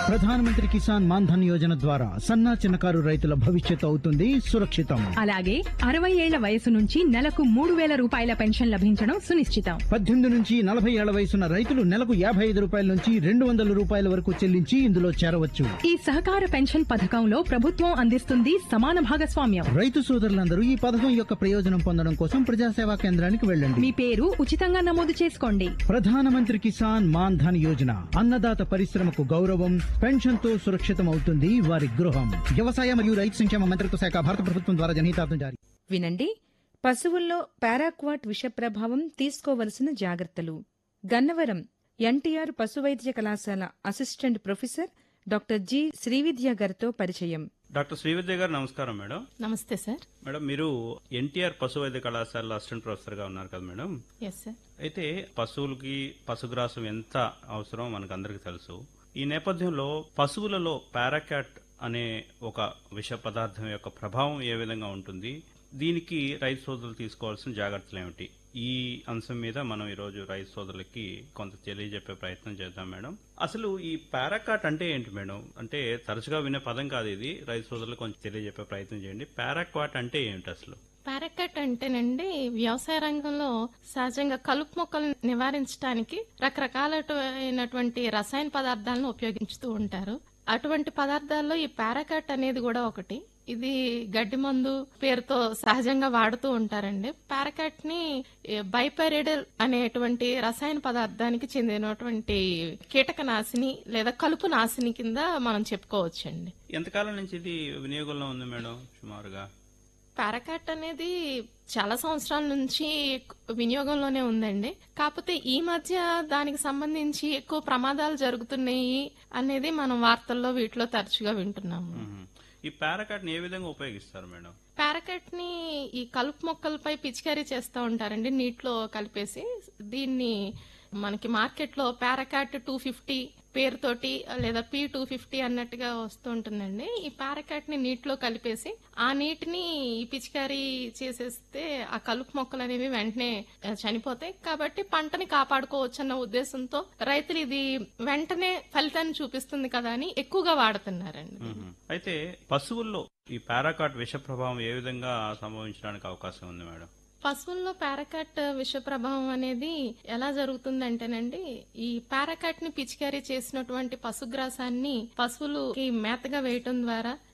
ప్రధానమంత్రి కిసాన్ మాన్ ధన్ యోజన ద్వారా సన్న చిన్నకారు రైతుల భవిష్యత్తు అవుతుంది సురక్షితం. అలాగే 60 ఏళ్ల వయసు నుంచి నెలకు 3,000 రూపాయల పెన్షన్ లభించడం సునిశ్చితం. 18 నుంచి 40 ఏళ్ల వయసున్న రైతులు నెలకు 55 రూపాయల నుంచి 200 రూపాయల వరకు చెల్లించి ఇందులో చేరవచ్చు. ఈ సహకార పెన్షన్ పథకంలో ప్రభుత్వం అందిస్తుంది సమాన భాగస్వామ్యం. రైతు సోదరులందరూ ఈ పథకం యొక్క ప్రయోజనం పొందడం కోసం ప్రజాసేవా కేంద్రానికి వెళ్ళండి. మీ పేరు ఉచితంగా నమోదు చేసుకోండి. ప్రధానమంత్రి కిసాన్ మాన్ ధన్ యోజన అన్నదాత పరిశ్రమకు గౌరవం, పెన్షన్ తో సురక్షితం అవుతుంది వారి గృహం. వ్యవసాయ మరియు రైతు సంక్షేమ మంత్రిత్వ శాఖ, భారత ప్రభుత్వం ద్వారా జనహితార్థం జారీ. వినండి, పశువుల్లో పారాక్వాట్ విష ప్రభావం తీసుకోవలసిన జాగ్రత్తలు. గన్నవరం ఎన్టీఆర్ పశువైద్య కళాశాల assistant professor doctor G Srividya గారితో పరిచయం. డాక్టర్ శ్రీవిద్య గారు నమస్కారం మేడం. నమస్తే సార్. మేడం, మీరు ఎన్టీఆర్ పశువైద్య కళాశాలలో అసిస్టెంట్ ప్రొఫెసర్ గా ఉన్నారు కదా మేడం. Yes sir. అయితే పశువులకి పశుగ్రాసం ఎంత అవసరం మనకు అందరికి తెలుసు. ఈ నేపథ్యంలో పశువులలో పారాక్యాట్ అనే ఒక విష పదార్థం యొక్క ప్రభావం ఏ విధంగా ఉంటుంది, దీనికి రైతు సోదరులు తీసుకోవాల్సిన జాగ్రత్తలు ఏమిటి, ఈ అంశం మీద మనం ఈరోజు రైతు సోదరులకి కొంత తెలియజెప్పే ప్రయత్నం చేద్దాం మేడం. అసలు ఈ పారాక్వాట్ అంటే ఏంటి మేడం? అంటే తరచుగా వినే పదం కాదు ఇది, రైతు సోదరులకు కొంచెం తెలియజెప్పే ప్రయత్నం చేయండి. పారాక్వాట్ అంటే ఏంటి అసలు? పారాక్వాట్ అంటేనండి, వ్యవసాయ రంగంలో సహజంగా కలుపు మొక్కలను నివారించడానికి రకరకాలైనటువంటి రసాయన పదార్థాలను ఉపయోగిస్తూ ఉంటారు. అటువంటి పదార్థాల్లో ఈ పారాక్వాట్ అనేది కూడా ఒకటి. ఇది గడ్డి మందు పేరుతో సహజంగా వాడుతూ ఉంటారండి. పారాక్వాట్ ని బైపైరిడల్ అనేటువంటి రసాయన పదార్థానికి చెందినటువంటి కీటకనాశిని లేదా కలుపు నాశిని కింద మనం చెప్పుకోవచ్చండి. ఎంతకాలం నుంచి ఇది వినియోగంలో ఉంది మేడం సుమారుగా? పారాక్వాట్ అనేది చాలా సంవత్సరాల నుంచి వినియోగంలోనే ఉందండి. కాకపోతే ఈ మధ్య దానికి సంబంధించి ఎక్కువ ప్రమాదాలు జరుగుతున్నాయి అనేది మనం వార్తల్లో వీటిలో తరచుగా వింటున్నాము. ఈ పారాక్వాట్ ని ఏ విధంగా ఉపయోగిస్తారు మేడం? పారాక్వాట్ ని ఈ కలుపు మొక్కలపై పిచికారీ చేస్తూ ఉంటారండి, నీటిలో కలిపేసి. దీన్ని మనకి మార్కెట్ లో పారాక్వాట్ 250 పేరుతోటి లేదా P250 అన్నట్టుగా వస్తూ ఉంటుందండి. ఈ పారాక్వాట్ ని నీటిలో కలిపేసి ఆ నీటిని ఈ పిచికారీ చేసేస్తే ఆ కలుపు మొక్కలు అనేవి వెంటనే చనిపోతాయి. కాబట్టి పంటని కాపాడుకోవచ్చు అన్న ఉద్దేశంతో రైతులు ఇది వెంటనే ఫలితాన్ని చూపిస్తుంది కదా అని ఎక్కువగా వాడుతున్నారండి. అయితే పశువుల్లో ఈ పారాక్వాట్ విష ప్రభావం ఏ విధంగా సంభవించడానికి అవకాశం ఉంది మేడం? పశువుల్లో పారాక్వాట్ విష ప్రభావం అనేది ఎలా జరుగుతుందంటేనండి, ఈ పారాక్వాట్ ని పిచికారీ చేసినటువంటి పశుగ్రాసాన్ని పశువులకి మేతగా వేయటం ద్వారా